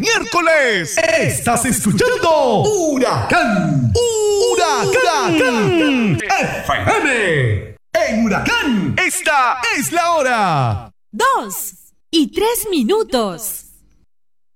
miércoles. Estás escuchando Huracán. Huracán FM. En Huracán, esta es la hora. 2:03.